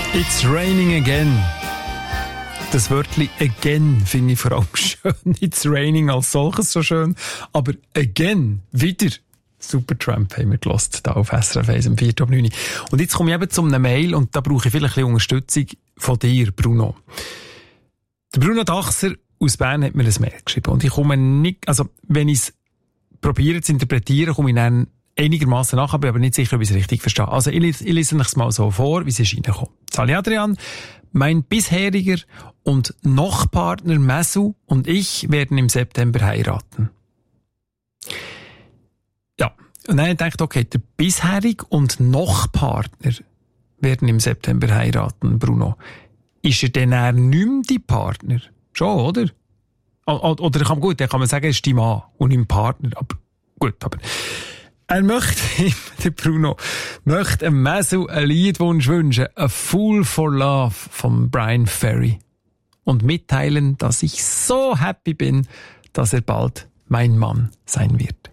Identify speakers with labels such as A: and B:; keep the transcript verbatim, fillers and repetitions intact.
A: It's raining again. Das Wörtchen again finde ich vor allem schön. It's raining als solches so schön. Aber again, wieder. Supertramp haben wir gehört, da auf S R F eins am vier ab neun. Und jetzt komme ich eben zu einer Mail und da brauche ich vielleicht ein bisschen Unterstützung von dir, Bruno. Der Bruno Dachser aus Bern hat mir ein Mail geschrieben und ich komme nicht, also wenn ich es probiere zu interpretieren, komme ich dann einigermaßen nach, aber ich bin nicht sicher, ob ich es richtig verstehe. Also ich, ich lese es mal so vor, wie es ist reingekommen. Sali Adrian, mein bisheriger und Noch-Partner Messu und ich werden im September heiraten. Ja, und dann habe ich gedacht, okay, der bisherige und Noch-Partner werden im September heiraten, Bruno. Ist er denn eher nicht mehr dein Partner? Schon, oder? Oder kann, gut, dann kann man sagen, er ist dein Mann und dein Partner. Aber gut, aber er möchte ihm, der Bruno, möchte einem Messu einen Liedwunsch wünschen, A Fool for Love von Brian Ferry. Und mitteilen, dass ich so happy bin, dass er bald mein Mann sein wird.